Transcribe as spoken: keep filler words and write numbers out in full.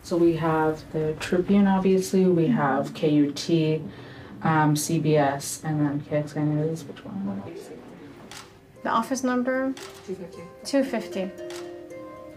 So we have the Tribune, obviously, we have K U T, um, C B S, and then K X N News. Which one? The office number? two fifty. two fifty.